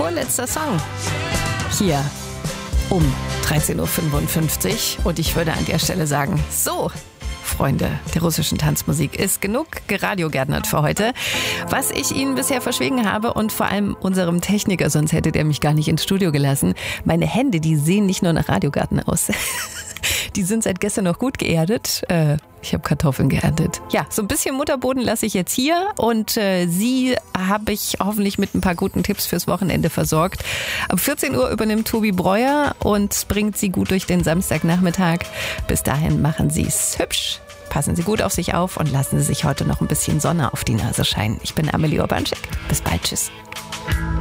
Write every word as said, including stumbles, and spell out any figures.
vorletzter Song. Hier um dreizehn Uhr fünfundfünfzig. Und ich würde an der Stelle sagen, so, Freunde der russischen Tanzmusik, ist genug geradiogärtnert für heute. Was ich Ihnen bisher verschwiegen habe und vor allem unserem Techniker, sonst hätte der mich gar nicht ins Studio gelassen, meine Hände, die sehen nicht nur nach Radiogarten aus. Die sind seit gestern noch gut geerdet. Äh, ich habe Kartoffeln geerntet. Ja, so ein bisschen Mutterboden lasse ich jetzt hier und äh, Sie habe ich hoffentlich mit ein paar guten Tipps fürs Wochenende versorgt. Ab vierzehn Uhr übernimmt Tobi Breuer und bringt Sie gut durch den Samstagnachmittag. Bis dahin machen Sie es hübsch. Passen Sie gut auf sich auf und lassen Sie sich heute noch ein bisschen Sonne auf die Nase scheinen. Ich bin Amelie Urbanschek. Bis bald. Tschüss.